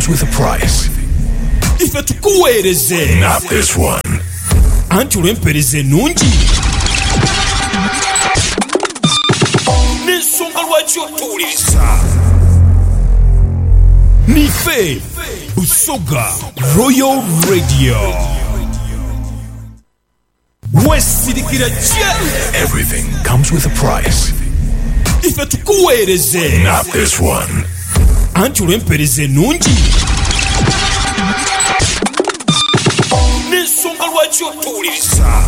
comes with a price. Ife tukuweereze. Not this one. Anti olw'empeereza ennungi. N'ensonga lwaki otuwuliriza. Nife Busoga Royal Radio. Wesirikira gye. Everything comes with a price. Ife tukuweereze. Not this one. Anti olw'empeereza ennungi. N'ensonga lwaki otuwuliriza.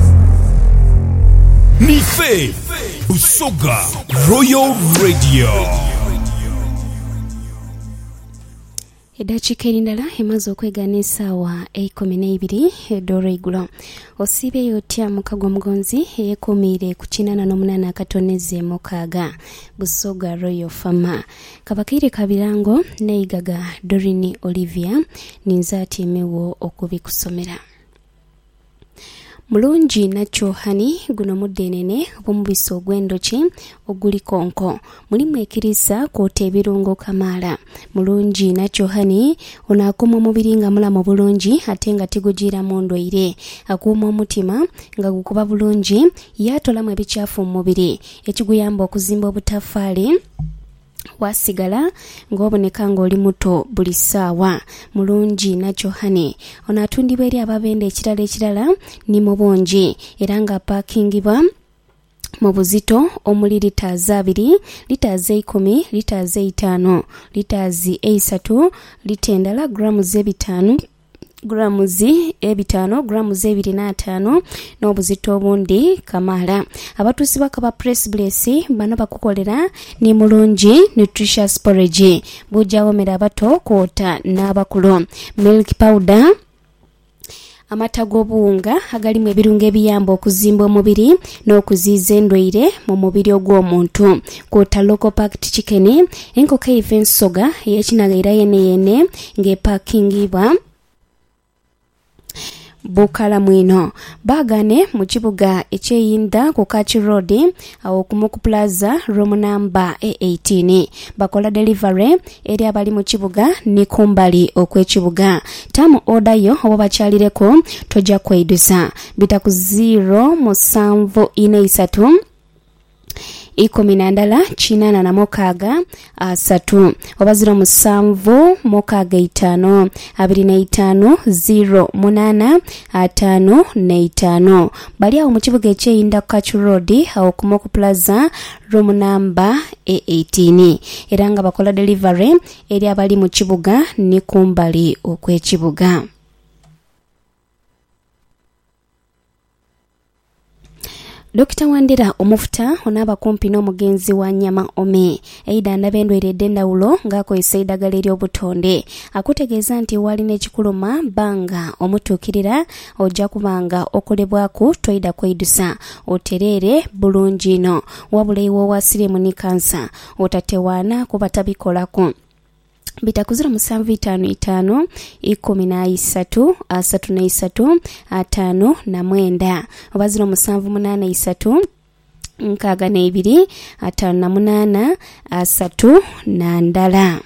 Nife Busoga Royal Radio. Eddakiika erindala emaze okwegaana essaawa 12 eddoro eigulo. Osiibye otya Mukago Mugonzi eyeekuumiire ku 88 akatoneze mukaaga Busoga Royal Farmer. Kabakiire Kabirango neigaga Dorini Olivia ninza atiimewo okubikusomera. Mulungi nakyo hani guno muddenene obumubisi ogw'endoki oguli konko mulimu ekirisa kwota ebirungo kamaala. Mulungi nakyo hani onaakuma omubiri nga mulamu bulungi ate nga tegugiiramu ndwaire. Akuuma omutima nga gukuba bulungi yaatolamu ebikyafu mu mubiri ekiguyamba okuzimba obutafaali wasigala ng'oboneka ng'oli muto buli ssaawa. Mulungi nakyo hani ono atundibwa eri ababenda ekirala ni mu bungi era nga paakingibwa mu buzito omuli litaazi 2, litaazi 10, litaazi 5, litaazi 3, lita endala grams 5, grams 5, grams 2.5 n'obuzito obundi kamaala. Abatuusi bakaba press bless bano bakukolera ni Mulungi nutritious porridge bujawomera abato kwota n'abakulu. Milk powder amata g'obuwunga agalimu ebirungo ebiyamba okuzimba omubiri n'okuziiza endwaire mu mubiri ogw'omuntu. Kwota local packed chicken enkoko eiva ensoga ey'ekinaga era yene ng'epaakingibwa Bukala mwino bagane mu kibuga ekyeyinda ku Kachi Road awo ku Muku Plaza room number 18. Bakola delivery eri abali mu kibuga ni kumbali okwekibuga. Tamu order yo oba bakyalireko tojja kwedusa bita ku 07443 19 na mukaaga 3 oba 0765 25 08 bali awo mu kibuga ekyeyinda Kachi Road awo ku Muku Plaza room number 18 era nga bakola delivery eri abali mu kibuga ni kumbali okwekibuga. Dr. Wandera omufuta onaba kumpi n'omugenzi wa nyama ome eida ndabendwere dendawulo ng'akozesa eddagala ery'obutonde akutegeeza nti walina ekikuluma banga omutuukirira ojja kubanga okolebwaku toyida kwedusa oterere bulungi ino wabula iwoowasiremu ni kansa otatewaana kuba tabikolako. Bita ku 0755 13 33 59 oba 0783 62 58 3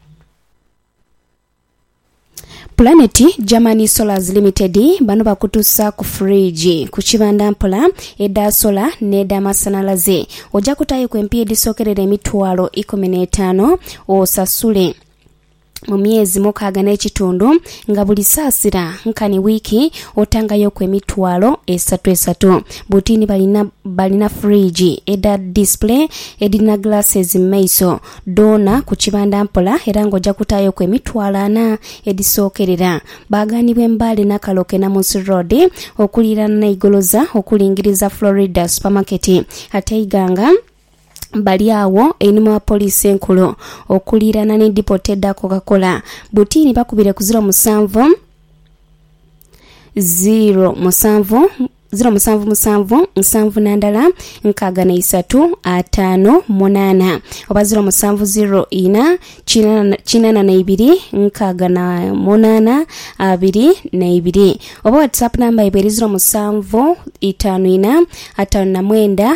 Planet Germany Solars Limited bano bakutusa ku fridge ku kibanda mpola edda solar nedda masanalaze ojja kutayo ku empya edisokerera emitwalo 15 osasule mu myezi mukaaga n'ekitundu nga buli saasira nkani wiiki otangayo ku emitwalo 3 butini balina fridge edda display edina glasses maiso dona ku kibanda mpola era ng'ojja kutayo ku emitwalo 4 edisookerera baaganibwa embale nakaloke na Musi Road okulirana n'eigoloza okulingiriza Florida supermarket ate iganga bali awo enuma police enkulu okulirana ne dipoteda Coca-Cola butini bakubire ku 07 077 7 6 3 5 oba 070 8 6 8 oba WhatsApp number iberi 070 54 59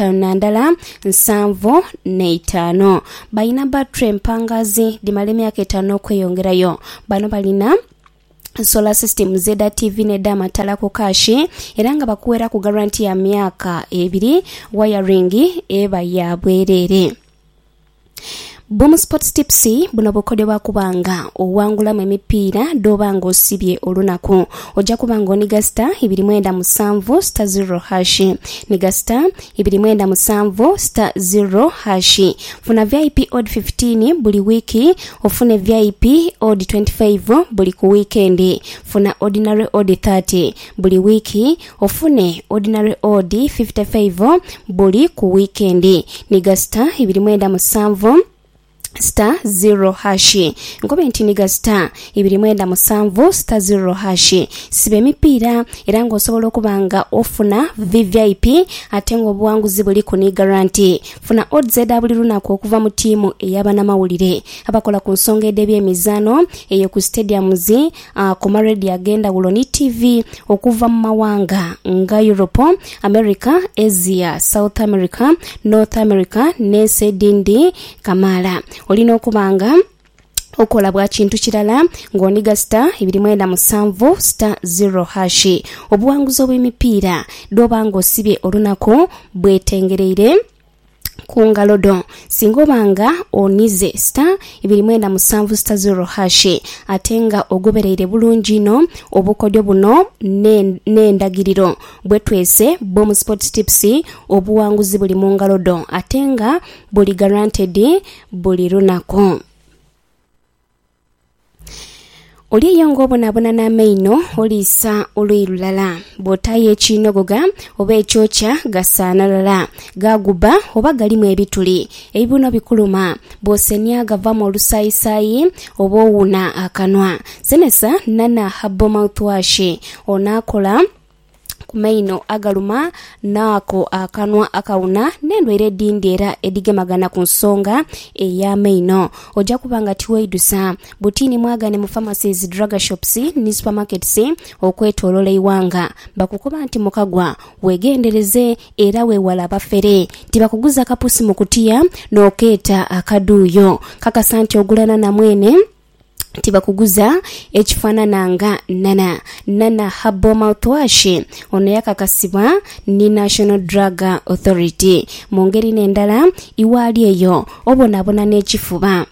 5 bayina battery mpangazi dimala emyaka 5 okweyongerayo. Bano balina solar system Zeda TV ne dama tala ku kashi era nga bakuwera ku guarantee ya myaka 2 wiring eba ya bwerere. Boom Sports Tips buno bukodebwa kubanga owangula mu emipiira dobanga osibye olunaku ojja kubanga oniga star 297 star 0 hash niga star 297 star 0 hash. Funa VIP odd 15 buli wiki ofune VIP odd 25 buli ku weekend. Funa ordinary odd 30 buli wiki ofune ordinary odd 55 buli ku weekend. Niga star 297 star 0 hash ngobe ntiniga star 297 star 0 hash sibe mipiira era ngo osobola okubanga ofuna VIP atengo obuwanguzi buli ku ni guarantee. Funa odds buli lunaku okuva mu tiimu eyabana mawulire abakola ku nsonga edebye emizano eyo ku stadiums ku radio agenda buloni TV okuva mu mawanga nga Europe, America, Asia, South America, North America ne Sedindi Kamala. Olina okubanga okola bwa kintu kirala ng'oniga star 297 star 0 hash obuwanguzi obw'emipiira dobanga osibye olunaku bwetengereire kungalodo singo banga onize star 297 star 0 hash atenga ogobereire bulungi no obukodyo buno n'endagiriro bwetwese Boom Sports Tips obuwanguzi buli mungalodo atenga buli guaranteed buli lunaku. Oli yongo bonabona na meino olisa oluyilala botaye ekinogoga oba ekyocha gasanalala gaguba oba galimu ebituli ebibuno bikuluma bosenya gava mu lusayisayi oba owuna akanwa senesa nana habo mouthwash onakola kumaino agaluma nako akanwa akawuna nendwere dindera edigemagana ku nsonga eya maino ojja kubanga tiweidusa butini mwagane mu pharmacies, drug shops ni supermarkets okwetolola iwanga bakukoba nti mukagwa wegendereze era wewala bafere tibakuguza kapusi mu kutiya n'okeeta akaduuyo kakasanti ogulana na mwene tibakuguza ekifanananga nana habo mouthwash ono yakakasibwa ni National Drug Authority mu ngeri n'endala iwali eyo obonabona n'ekifuba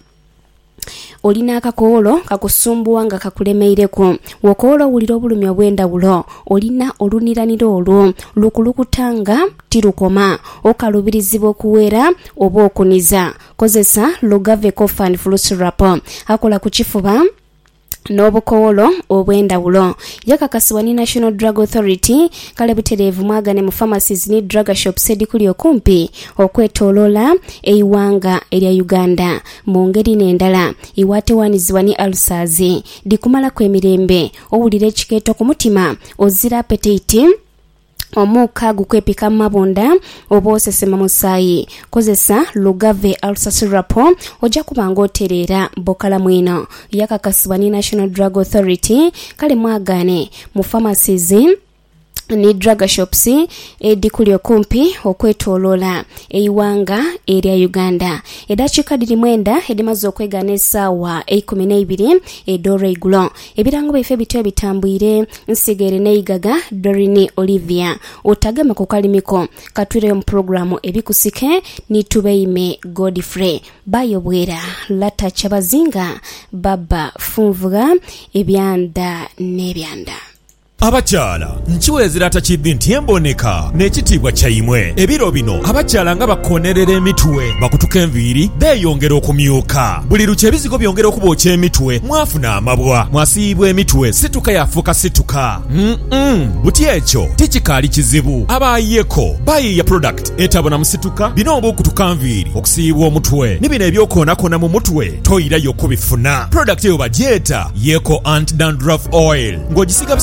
olina akakoolo kakusumbuwa nga kakulemeireko wokoolo wulira obulumi obw'endawulo olina oluniraniro olwo lukulukutanga tirukoma okalubirizibwa okuwera oba okuniza kozesa Lugave Cough and Flu Syrup akola ku kifuba n'obukoolo obw'endawulo yakakasibwa ni National Drug Authority kale butereevu mwagane mu pharmacies ni drug shops edikuli okumpi okwetolola eiwanga erya Uganda mu ngeri n'endala iwatewanizibwa ni ulcers dikumala kw'emirembe owulira ekikeeto ku mutima ozira appetite omuka gukwepika mabunda oba osesema musaayi kozesa Lugave Ulcer Syrup ojja kubanga oterera bokala mwino yakakasibwa ni National Drug Authority kale mwagane mu pharmacies ni drug shops edikuli okumpi okwetolola eiwanga erya Uganda edakika diri mwenda edimaze okwegana essaawa 12 edoro igulo ebirango baife bityo bitambwire nsigere neigaga Dorini Olivia otagama ku kalimiko katwire mu programu ebikusike ni tubeime Godfrey bayobwera lata chabazinga baba funvuga ebyanda nebyanda. Abakyala nkiwezera takiddi nti emboneka n'ekitiibwa kyayimwe ebiro bino abakyala nga bakonerera emitwe bakutuka enviiri beeyongera okumyuka buli lukya ebizigo byongera okubookya emitwe mwafuna amabwa mwasiibwa emitwe situka yafuuka situka buti ekyo tikikaali kizibu abaayeko bayiiya product etabona musituka bino oba okutuka nviiri okusiibwa omutwe ne bino ebyokoonakona mu mutwe toyirayo okubifuna product eyo bagyeta Yeko Anti Dandruff Oil ng'ogisiga bisige mu mutwe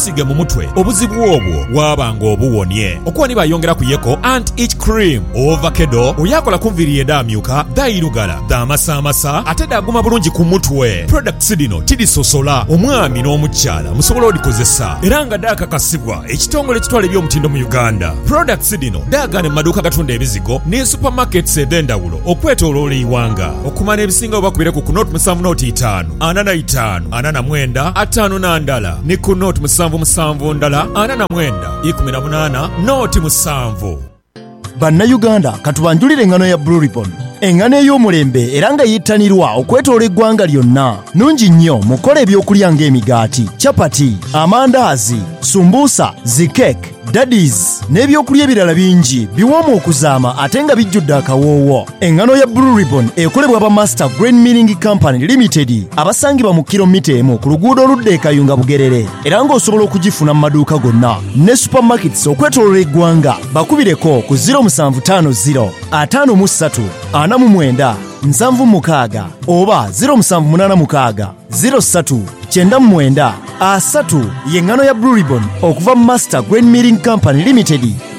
mutwe obuzibu obwo bwabanga obuwonye. Okuwonibwa yongera kuyeko anti-itch cream ovakedo oyakola kunviriye damyuka dayirugala damasamasa ate daguma bulungi ku mutwe. Products dino tidisosola omwami n'omukyala musobola odikozesa era nga dakakasibwa ekitongole ekitwala ebyomutindo mu Uganda. Products dino dagane mu maduuka gatunda ebizigo ne supermarkets ed'endawulo okwetooloola iwanga. Okumana ebisinga obakubire ku Note 7 45 49 5 ndala ne ku Note 7 ndala 49 18 Note 7. Bannayuganda katubanjulire engano ya Blue Ribbon, engano ey'omulembe era nga yettanirwa okwetoola eggwanga lyonna. Nungi nnyo mukole ebyokulya ng'emigaati, chapati, amandaazi, sumbuusa, zikeke, daddies n'ebyokulya ebirala bingi biwoomu okuzaama ate nga bijjudde akawoowo. Engano ya Blue Ribbon ekolebwa ba Master Grain Milling Company Limited abasangibwa mu kilomita emu ku luguudo oludda e Kayunga Bugerere, era ng'osobola okugifuna mu maduuka gonna ne supermarkets okwetoolola eggwanga. Bakubireko ku 0750 53 49 76 oba 0786 03 99 3. Y'engano ya Blue Ribbon okuva mu Master Grain Milling Company Limited